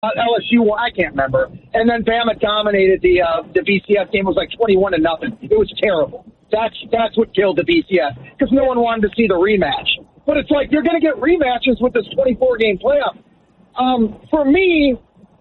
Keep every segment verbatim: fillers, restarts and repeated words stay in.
L S U won. I can't remember. And then Bama dominated the uh, the B C S game. It was like twenty-one to nothing. It was terrible. That's that's what killed the B C S because no one wanted to see the rematch. But it's like you're going to get rematches with this twenty-four game playoff. Um, for me,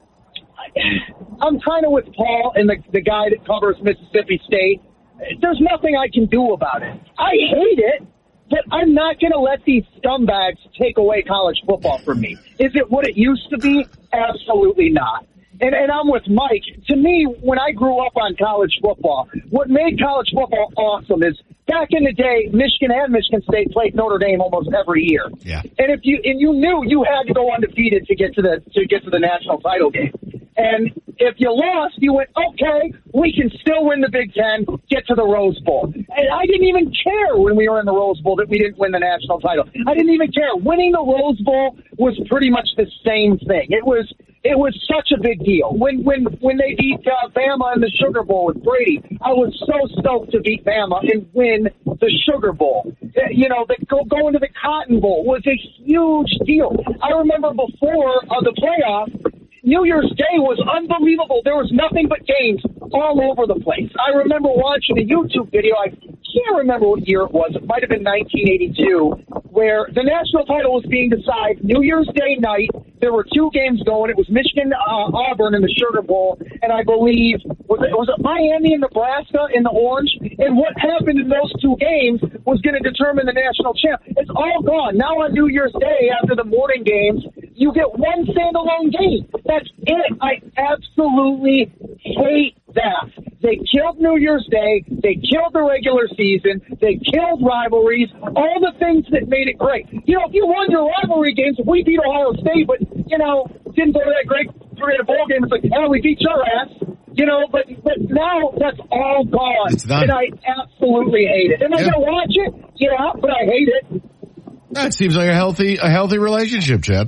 I'm kind of with Paul and the the guy that covers Mississippi State. There's nothing I can do about it. I hate it, but I'm not going to let these scumbags take away college football from me. Is it what it used to be? Absolutely not. And, and I'm with Mike. To me, when I grew up on college football, what made college football awesome is back in the day, Michigan and Michigan State played Notre Dame almost every year. Yeah. And if you and you knew you had to go undefeated to get to the to get to the national title game. And if you lost, you went, okay, we can still win the Big Ten, get to the Rose Bowl. And I didn't even care when we were in the Rose Bowl that we didn't win the national title. I didn't even care. Winning the Rose Bowl was pretty much the same thing. It was it was such a big deal. When when when they beat uh, Bama in the Sugar Bowl with Brady, I was so stoked to beat Bama and win the Sugar Bowl. Uh, you know, the, go, going to the Cotton Bowl was a huge deal. I remember before uh, the playoff, New Year's Day was unbelievable. There was nothing but games all over the place. I remember watching a YouTube video. I can't remember what year it was. It might have been nineteen eighty-two, where the national title was being decided New Year's Day night. There were two games going. It was Michigan, uh, Auburn in the Sugar Bowl, and I believe was it, was it Miami and Nebraska in the Orange. And what happened in those two games was going to determine the national champ. It's all gone now. On New Year's Day, after the morning games, you get one standalone game. That's it. I absolutely hate that. They killed New Year's Day. They killed the regular season. They killed rivalries. All the things that made it great. You know, if you won your rivalry games, if we beat Ohio State, but, you know, didn't go to that great three-a bowl game, it's like, oh, we beat your ass. You know, but but now that's all gone. It's done. And I absolutely hate it. Am I yeah. going to watch it? Yeah, but I hate it. That seems like a healthy a healthy relationship, Chad.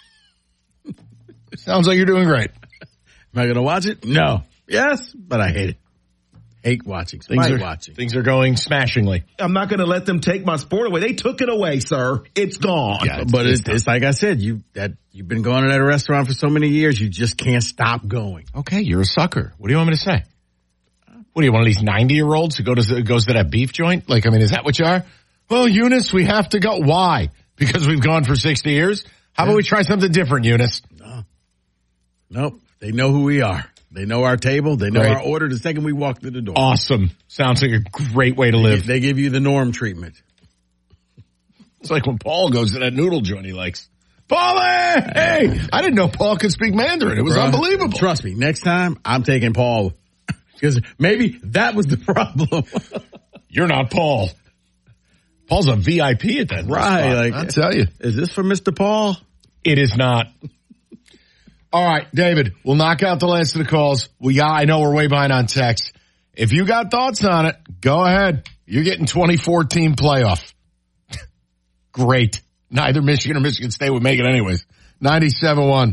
Sounds like you're doing great. Am I going to watch it? No. Yes, but I hate it. Hate watching. Things Spite are, watching. Things are going smashingly. I'm not going to let them take my sport away. They took it away, sir. It's gone. Yeah, it's, but it's, it's like I said, you that you've been going to that restaurant for so many years, you just can't stop going. Okay, you're a sucker. What do you want me to say? What are you, one of these ninety-year-olds who goes to, goes to that beef joint? Like, I mean, is that what you are? Well, Eunice, we have to go. Why? Because we've gone for sixty years? How about we try something different, Eunice? No. Nope. They know who we are. They know our table. They know Great. our order the second we walk through the door. Awesome. Sounds like a great way to live. They give you the norm treatment. It's like when Paul goes to that noodle joint he likes. Paul, hey! I didn't know Paul could speak Mandarin. It was Bruh, unbelievable. Trust me, next time I'm taking Paul because maybe that was the problem. You're not Paul. Paul's a V I P at that right. spot. Like, I'll tell you. Is this for Mister Paul? It is not. All right, David, we'll knock out the last of the calls. We got, I know we're way behind on text. If you got thoughts on it, go ahead. You're getting twenty fourteen playoff. Great. Neither Michigan or Michigan State would make it anyways. ninety-seven one.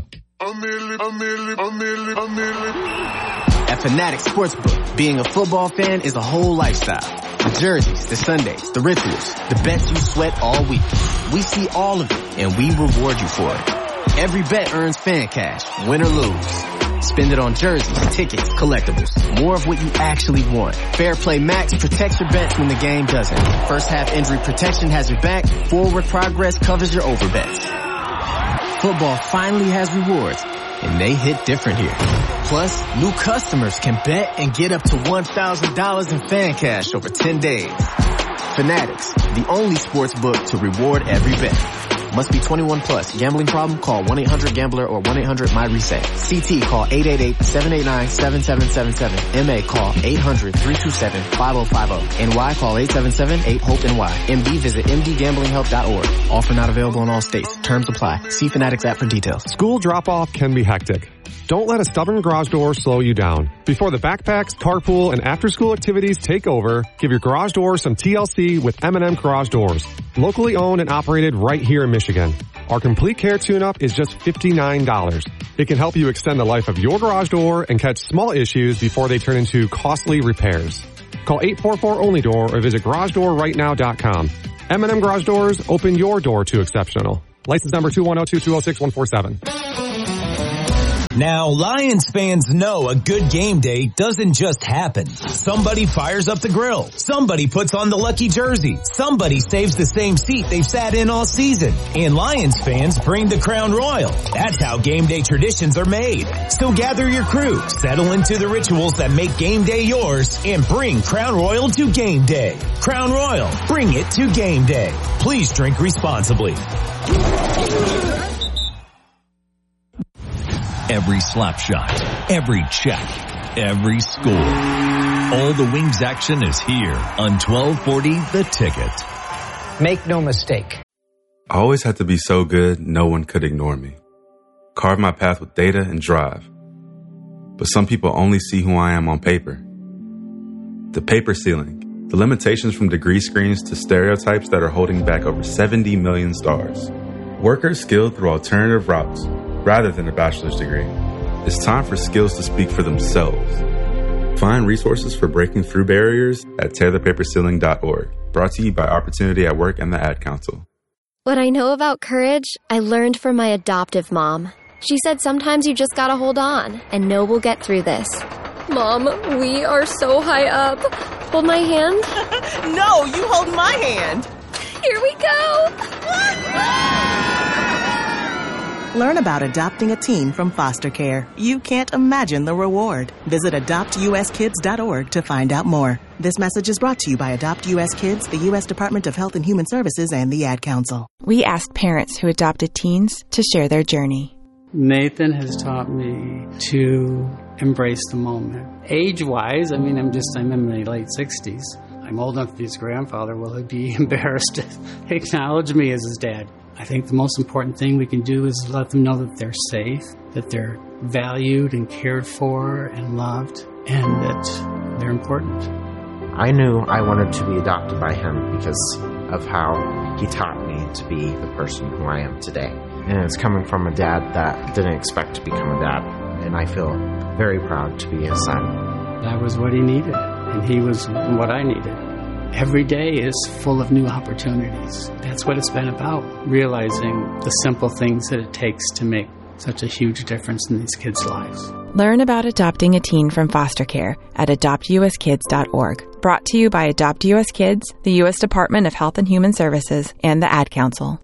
At Fanatics Sportsbook, being a football fan is a whole lifestyle. The jerseys, the Sundays, the rituals, the bets you sweat all week. We see all of it, and we reward you for it. Every bet earns fan cash, win or lose. Spend it on jerseys, tickets, collectibles. More of what you actually want. Fair Play Max protects your bets when the game doesn't. First half injury protection has your back. Forward progress covers your overbets. Football finally has rewards, and they hit different here. Plus, new customers can bet and get up to one thousand dollars in fan cash over ten days. Fanatics, the only sports book to reward every bet. Must be twenty-one plus. Gambling problem? Call one eight hundred gambler or one eight hundred my reset. C T call eight eight eight, seven eight nine, seven seven seven seven. M A call eight hundred, three two seven, five oh five oh. N Y call eight seven seven, eight hope N Y. M D visit m d gambling help dot org. Offer not available in all states. Terms apply. See Fanatics app for details. School drop-off can be hectic. Don't let a stubborn garage door slow you down. Before the backpacks, carpool, and after-school activities take over, give your garage door some T L C with M and M Garage Doors. Locally owned and operated right here in Michigan. Our complete care tune-up is just fifty-nine dollars. It can help you extend the life of your garage door and catch small issues before they turn into costly repairs. Call eight four four only door or visit garage door right now dot com. M and M Garage Doors, open your door to exceptional. License number two one zero two two zero six one four seven. Now, Lions fans know a good game day doesn't just happen. Somebody fires up the grill. Somebody puts on the lucky jersey. Somebody saves the same seat they've sat in all season. And Lions fans bring the Crown Royal. That's how game day traditions are made. So gather your crew, settle into the rituals that make game day yours, and bring Crown Royal to game day. Crown Royal, bring it to game day. Please drink responsibly. Every slap shot, every check, every score. All the Wings action is here on twelve forty The Ticket. Make no mistake. I always had to be so good, no one could ignore me. Carve my path with data and drive. But some people only see who I am on paper. The paper ceiling. The limitations from degree screens to stereotypes that are holding back over seventy million stars. Workers skilled through alternative routes, rather than a bachelor's degree. It's time for skills to speak for themselves. Find resources for breaking through barriers at tear the paper ceiling dot org. Brought to you by Opportunity at Work and the Ad Council. What I know about courage, I learned from my adoptive mom. She said sometimes you just gotta hold on and know we'll get through this. Mom, we are so high up. Hold my hand. No, you hold my hand. Here we go. Learn about adopting a teen from foster care. You can't imagine the reward. Visit adopt u s kids dot org to find out more. This message is brought to you by Adopt U S Kids, the U S Department of Health and Human Services, and the Ad Council. We asked parents who adopted teens to share their journey. Nathan has taught me to embrace the moment. Age-wise, I mean, I'm just, I'm in my late sixties. I'm old enough to be his grandfather. Will he be embarrassed to acknowledge me as his dad? I think the most important thing we can do is let them know that they're safe, that they're valued and cared for and loved, and that they're important. I knew I wanted to be adopted by him because of how he taught me to be the person who I am today. And it's coming from a dad that didn't expect to become a dad, and I feel very proud to be his son. That was what he needed, and he was what I needed. Every day is full of new opportunities. That's what it's been about, realizing the simple things that it takes to make such a huge difference in these kids' lives. Learn about adopting a teen from foster care at adopt u s kids dot org. Brought to you by Adopt U S Kids, the U S Department of Health and Human Services, and the Ad Council.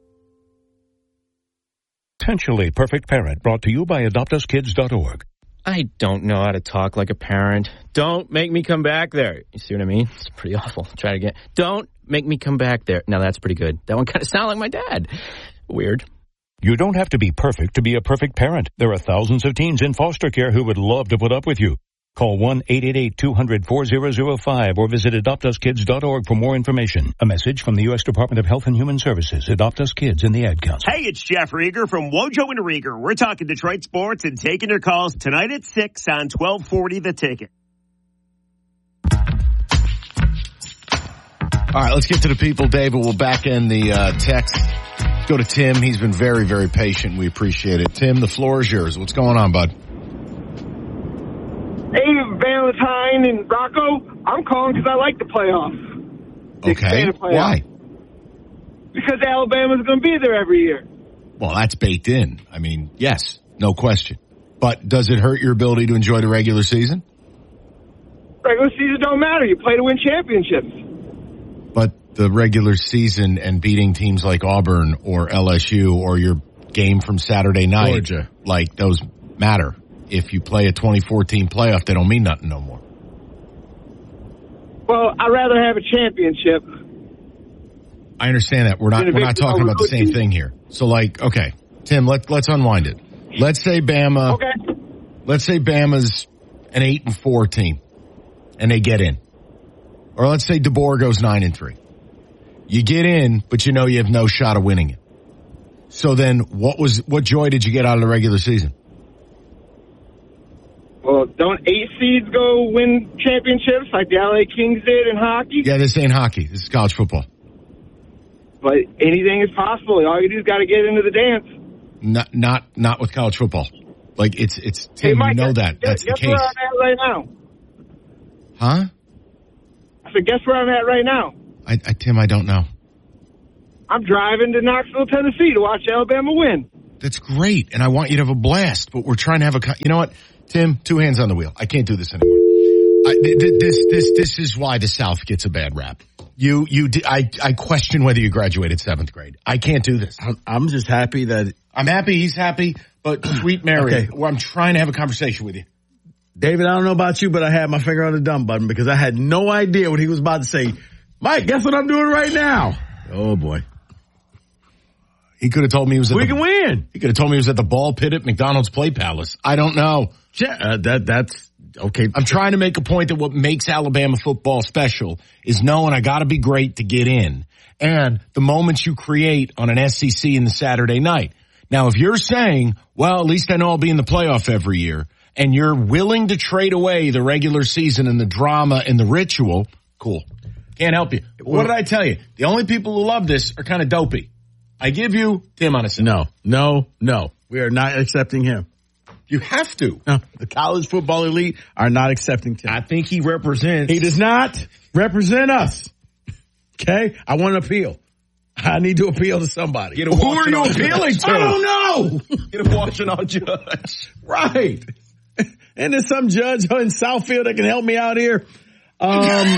Potentially Perfect Parent, brought to you by adopt us kids dot org. I don't know how to talk like a parent. Don't make me come back there. You see what I mean? It's pretty awful. Try it again. Don't make me come back there. Now that's pretty good. That one kind of sounded like my dad. Weird. You don't have to be perfect to be a perfect parent. There are thousands of teens in foster care who would love to put up with you. Call one eight eight eight, two hundred, four thousand five or visit adopt us kids dot org for more information. A message from the U S Department of Health and Human Services, Adopt Us Kids, and the Ad Council. Hey, it's Jeff Rieger from Wojo and Rieger. We're talking Detroit sports and taking your calls tonight at six on twelve forty The Ticket. All right, let's get to the people, David. We'll back in the uh, text. Go to Tim. He's been very, very patient. We appreciate it. Tim, the floor is yours. What's going on, bud? Hey, Valentine and Rocco, I'm calling because I like the playoffs. Okay, playoffs. Why? Because Alabama's going to be there every year. Well, that's baked in. I mean, yes, no question. But does it hurt your ability to enjoy the regular season? Regular season don't matter. You play to win championships. But the regular season and beating teams like Auburn or L S U or your game from Saturday night, Georgia, like those matter. If you play a twenty fourteen playoff, they don't mean nothing no more. Well, I'd rather have a championship. I understand that. We're not we're not talking about the same thing here. So, like, okay, Tim, let, let's unwind it. Let's say Bama. Okay. Let's say Bama's an eight and four team, and they get in. Or let's say DeBoer goes nine and three. You get in, but you know you have no shot of winning it. So then, what was what joy did you get out of the regular season? Well, don't eight seeds go win championships like the L A Kings did in hockey? Yeah, this ain't hockey. This is college football. But anything is possible. All you do is got to get into the dance. Not, not, not with college football. Like it's, it's Tim. Hey, Mike, you know guess, that. That's guess the case. Guess where I'm at right now? Huh? I said, guess where I'm at right now? I, I, Tim, I don't know. I'm driving to Knoxville, Tennessee, to watch Alabama win. That's great, and I want you to have a blast, but we're trying to have a, you know what, Tim, two hands on the wheel. I can't do this anymore. I, th- th- this, this, this is why the South gets a bad rap. You, you, I, I question whether you graduated seventh grade. I can't do this. I'm, I'm just happy that I'm happy he's happy, but sweet Mary, Okay. well, I'm trying to have a conversation with you. David, I don't know about you, but I had my finger on the dumb button because I had no idea what he was about to say. Mike, guess what I'm doing right now? Oh boy. He could have told me he was at We the, can win. He could have told me he was at the ball pit at McDonald's Play Palace. I don't know. Yeah, uh, that, that's okay. I'm trying to make a point that what makes Alabama football special is knowing I got to be great to get in, and the moments you create on an S E C in the Saturday night. Now, if you're saying, well, at least I know I'll be in the playoff every year, and you're willing to trade away the regular season and the drama and the ritual, cool. Can't help you. What did I tell you? The only people who love this are kind of dopey. I give you Tim on a second. No, no, no. We are not accepting him. You have to. No, the college football elite are not accepting Tim. I think he represents. He does not represent us. Okay? I want an appeal. I need to appeal to somebody. Get a Who are you Washington appealing judge. to? I don't know. Get a Washington judge. Right. And there's some judge in Southfield that can help me out here. Um,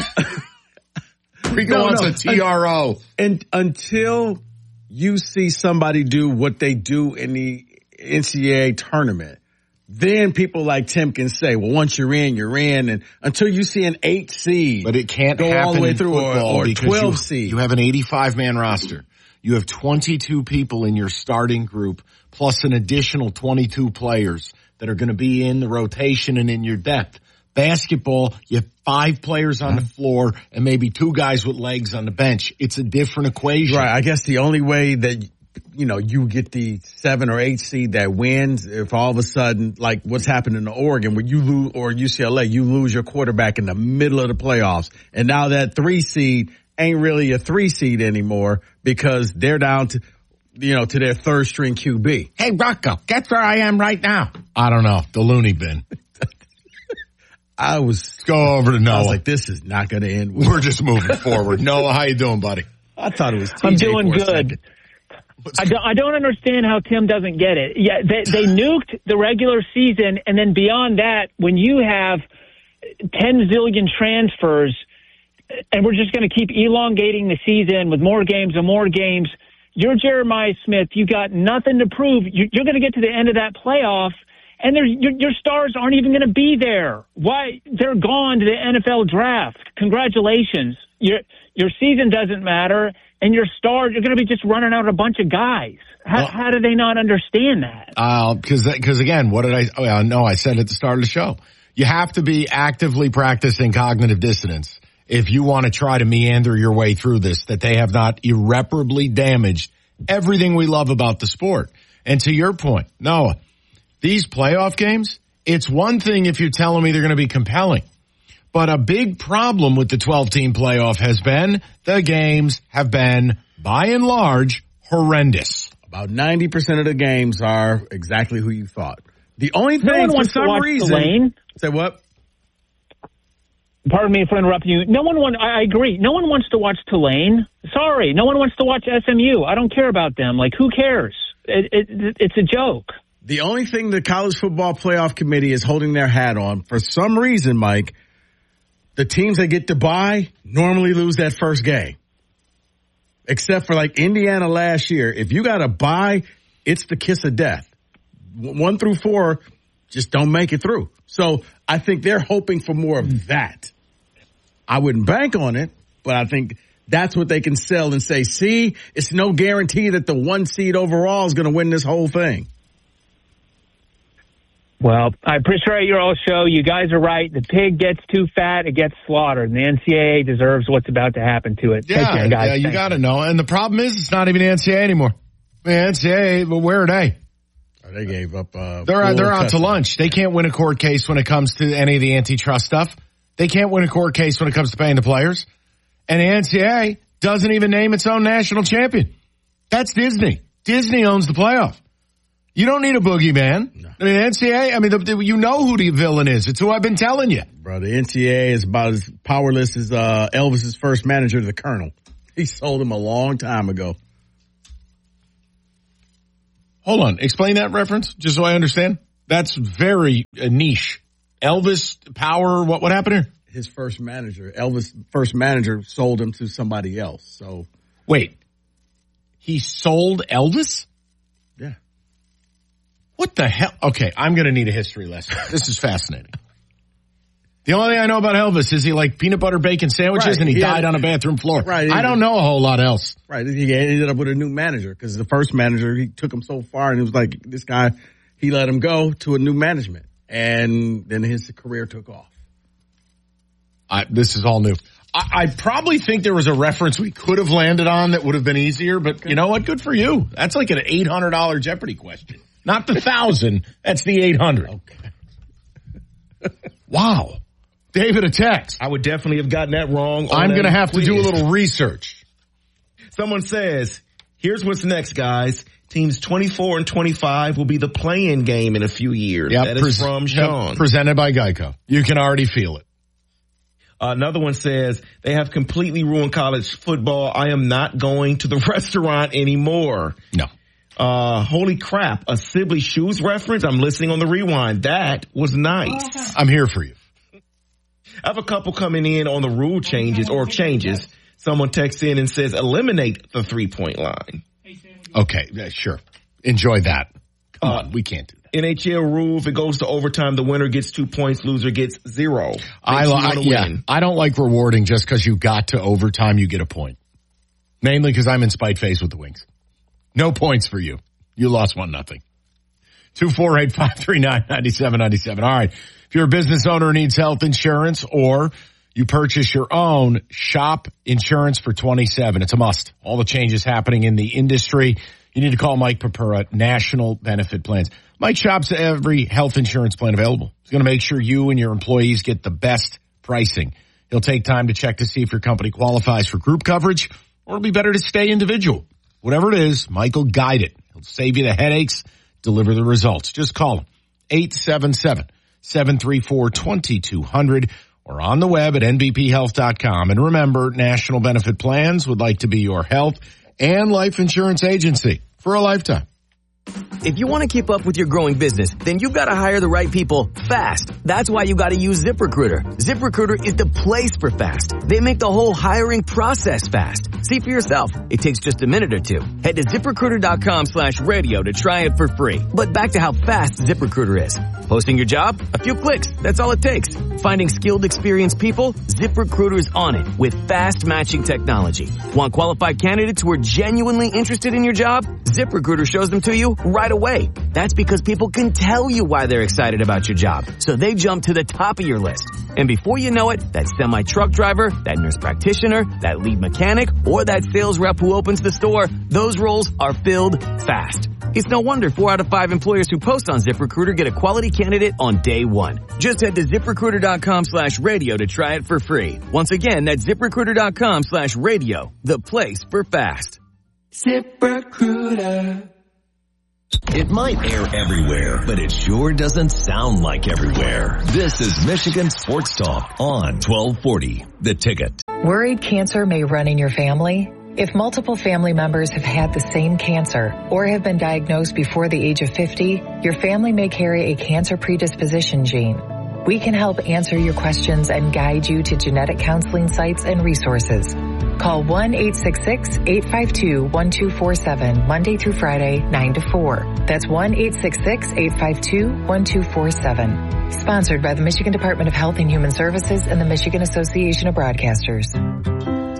Rico no, wants no. a T R O. And until you see somebody do what they do in the N C double A tournament, then people like Tim can say, well, once you're in, you're in. And until you see an eight seed. But it can't go happen all the way in through football or, or because twelve you, seed. You have an eighty-five man roster. You have twenty-two people in your starting group plus an additional twenty-two players that are going to be in the rotation and in your depth. Basketball, you have five players on the floor and maybe two guys with legs on the bench. It's a different equation. Right. I guess the only way that, you know, you get the seven or eight seed that wins if all of a sudden, like what's happened in Oregon where you lose, or U C L A, you lose your quarterback in the middle of the playoffs. And now that three seed ain't really a three seed anymore because they're down to, you know, to their third string Q B. Hey, Rocco, guess where I am right now? I don't know. The loony bin. I was Let's go over to Noah. I was like, this is not going to end. Well. We're just moving forward. Noah, how you doing, buddy? I thought it was T J I'm doing for a good. second. I don't, I don't understand how Tim doesn't get it. Yeah, they, they nuked the regular season, and then beyond that, when you have ten zillion transfers, and we're just going to keep elongating the season with more games and more games, you're Jeremiah Smith. You got nothing to prove. You, you're going to get to the end of that playoff, and your, your stars aren't even going to be there. Why? They're gone to the N F L draft. Congratulations. Your your season doesn't matter, and your stars, you're going to be just running out a bunch of guys. How, well, how do they not understand that? Uh, because, because again, what did I, oh, yeah, no, I said at the start of the show, you have to be actively practicing cognitive dissonance if you want to try to meander your way through this, that they have not irreparably damaged everything we love about the sport. And to your point, Noah, these playoff games, it's one thing if you're telling me they're going to be compelling. But a big problem with the twelve-team playoff has been the games have been, by and large, horrendous. About ninety percent of the games are exactly who you thought. The only thing, no one for wants some to watch reason, Tulane. Say what? Pardon me for interrupting you. No one want, I agree. No one wants to watch Tulane. Sorry. No one wants to watch S M U. I don't care about them. Like, who cares? It, it, it's a joke. The only thing the College Football Playoff Committee is holding their hat on, for some reason, Mike, the teams that get to bye normally lose that first game. Except for like Indiana last year. If you got a bye, it's the kiss of death. One through four just don't make it through. So I think they're hoping for more of that. I wouldn't bank on it, but I think that's what they can sell and say, see, it's no guarantee that the one seed overall is going to win this whole thing. Well, I appreciate your all show. You guys are right. The pig gets too fat, it gets slaughtered, and the N C double A deserves what's about to happen to it. Yeah, Take care, guys. yeah, you Thanks. got to know. And the problem is, it's not even the N C double A anymore. The N C double A, but where are they? Oh, they gave up. Uh, they're they're out custody. to lunch. They can't win a court case when it comes to any of the antitrust stuff. They can't win a court case when it comes to paying the players. And the N C double A doesn't even name its own national champion. That's Disney. Disney owns the playoff. You don't need a boogeyman. No. I mean, the N C double A, I mean, the, the, you know who the villain is. It's who I've been telling you. Bro, the N C double A is about as powerless as uh, Elvis's first manager, the Colonel. He sold him a long time ago. Hold on. Explain that reference, just so I understand. That's very uh, niche. Elvis, Power, what, what happened here? His first manager, Elvis' first manager, sold him to somebody else. So, wait, he sold Elvis? Yeah. What the hell? Okay, I'm going to need a history lesson. This is fascinating. The only thing I know about Elvis is he liked peanut butter bacon sandwiches Right, and he, he died had- on a bathroom floor. Right. I don't know a whole lot else. Right. He ended up with a new manager because the first manager, he took him so far and it was like, this guy, he let him go to a new management. And then his career took off. I, this is all new. I, I probably think there was a reference we could have landed on that would have been easier, but you know what? Good for you. That's like an eight hundred dollars Jeopardy question. Not the thousand. That's the eight hundred. Okay. Wow. David, a text. I would definitely have gotten that wrong. I'm going to have to do a little research. Someone says, here's what's next, guys. Teams twenty-four and twenty-five will be the play-in game in a few years. Yep, that is pres- from yep, Sean. presented by Geico. You can already feel it. Uh, another one says, they have completely ruined college football. I am not going to the restaurant anymore. No. Uh, holy crap. A Sibley Shoes reference? I'm listening on the rewind. That was nice. I'm here for you. I have a couple coming in on the rule changes or changes. Someone texts in and says, eliminate the three-point line. Okay, yeah, sure. Enjoy that. Come uh, on, we can't do that. N H L rule, if it goes to overtime, the winner gets two points, loser gets zero. Makes I, I, yeah, win. I don't like rewarding just because you got to overtime, you get a point. Mainly because I'm in spite phase with the Wings. No points for you. You lost one nothing. two four eight, five three nine, nine seven nine seven. All right. If you're a business owner who needs health insurance or you purchase your own, shop insurance for twenty-seven. It's a must. All the changes happening in the industry. You need to call Mike Papura, National Benefit Plans. Mike shops every health insurance plan available. He's going to make sure you and your employees get the best pricing. He'll take time to check to see if your company qualifies for group coverage or it'll be better to stay individual. Whatever it is, Mike will guide it. He'll save you the headaches, deliver the results. Just call him, eight seven seven, seven three four, two two zero zero or on the web at N B P health dot com. And remember, National Benefit Plans would like to be your health and life insurance agency for a lifetime. If you want to keep up with your growing business, then you've got to hire the right people fast. That's why you got to use ZipRecruiter. ZipRecruiter is the place for fast. They make the whole hiring process fast. See for yourself. It takes just a minute or two. Head to ZipRecruiter.com slash radio to try it for free. But back to how fast ZipRecruiter is. Posting your job? A few clicks. That's all it takes. Finding skilled, experienced people? ZipRecruiter is on it with fast matching technology. Want qualified candidates who are genuinely interested in your job? ZipRecruiter shows them to you right away. That's because people can tell you why they're excited about your job. So they jump to the top of your list. And before you know it, that semi-truck driver, that nurse practitioner, that lead mechanic, or that sales rep who opens the store, those roles are filled fast. It's no wonder four out of five employers who post on ZipRecruiter get a quality candidate on day one. Just head to ZipRecruiter.com slash radio to try it for free. Once again, that's ZipRecruiter.com slash radio, the place for fast. ZipRecruiter. It might air everywhere, but it sure doesn't sound like everywhere. This is Michigan Sports Talk on twelve forty, The Ticket. Worried cancer may run in your family? If multiple family members have had the same cancer or have been diagnosed before the age of fifty, your family may carry a cancer predisposition gene. We can help answer your questions and guide you to genetic counseling sites and resources. Call one eight six six, eight five two, one two four seven Monday through Friday, nine to four. That's one eight six six, eight five two, one two four seven. Sponsored by the Michigan Department of Health and Human Services and the Michigan Association of Broadcasters.